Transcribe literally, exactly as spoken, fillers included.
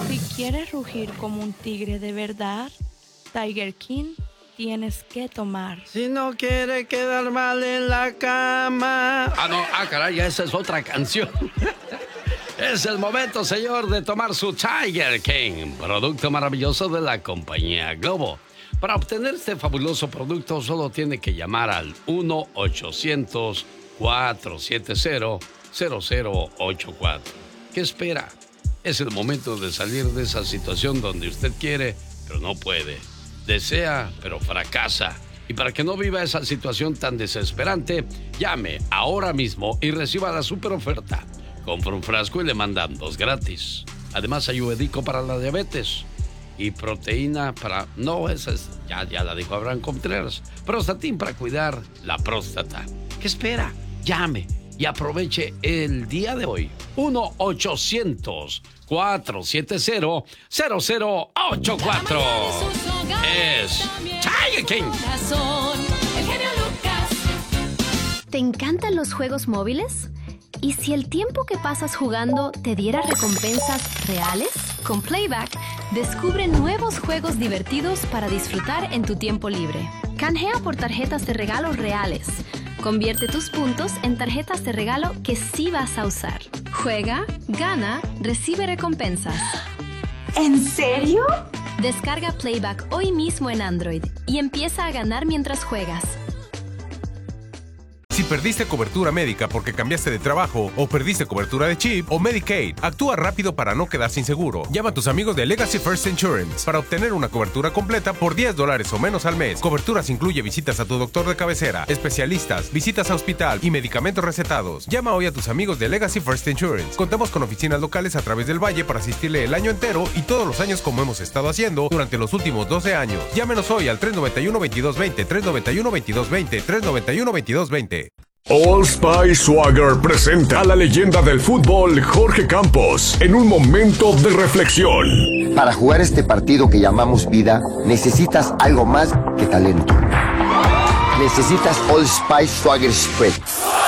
Si quieres rugir como un tigre de verdad, Tiger King tienes que tomar. Si no quiere quedar mal en la cama. Ah, no, ah, caray, esa es otra canción. Es el momento, señor, de tomar su Tiger King, producto maravilloso de la compañía Globo. Para obtener este fabuloso producto, solo tiene que llamar al uno ochocientos, cuatro siete cero, cero cero ocho cuatro. ¿Qué espera? Es el momento de salir de esa situación donde usted quiere, pero no puede. Desea, pero fracasa. Y para que no viva esa situación tan desesperante, llame ahora mismo y reciba la super oferta. Compra un frasco y le mandan dos gratis. Además, hay Ayurvédico para la diabetes y proteína para... No, esa es... Ya, ya la dijo Abraham Contreras. Prostatín para cuidar la próstata. ¿Qué espera? Llame y aproveche el día de hoy. uno ochocientos, cuatro siete cero, cero cero ocho cuatro. Es Tiger King. ¿Te encantan los juegos móviles? ¿Y si el tiempo que pasas jugando te diera recompensas reales? Con Playback, descubre nuevos juegos divertidos para disfrutar en tu tiempo libre. Canjea por tarjetas de regalo reales. Convierte tus puntos en tarjetas de regalo que sí vas a usar. Juega, gana, recibe recompensas. ¿En serio? Descarga Playback hoy mismo en Android y empieza a ganar mientras juegas. Si perdiste cobertura médica porque cambiaste de trabajo o perdiste cobertura de chip o Medicaid, actúa rápido para no quedar sin seguro. Llama a tus amigos de Legacy First Insurance para obtener una cobertura completa por diez dólares o menos al mes. Coberturas incluye visitas a tu doctor de cabecera, especialistas, visitas a hospital y medicamentos recetados. Llama hoy a tus amigos de Legacy First Insurance. Contamos con oficinas locales a través del valle para asistirle el año entero y todos los años como hemos estado haciendo durante los últimos doce años. Llámenos hoy al tres noventa y uno, veintidós veinte, tres noventa y uno, veintidós veinte, tres noventa y uno, veintidós veinte. Old Spice Swagger presenta a la leyenda del fútbol Jorge Campos en un momento de reflexión. Para jugar este partido que llamamos vida, necesitas algo más que talento. Necesitas Old Spice Swagger Spread.